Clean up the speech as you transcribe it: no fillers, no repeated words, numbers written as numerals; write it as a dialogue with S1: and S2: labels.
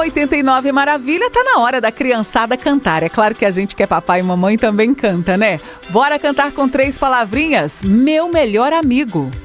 S1: 89 Maravilha, tá na hora da criançada cantar. É claro que a gente que é papai e mamãe também canta, né? Bora cantar com 3 palavrinhas? Meu melhor amigo.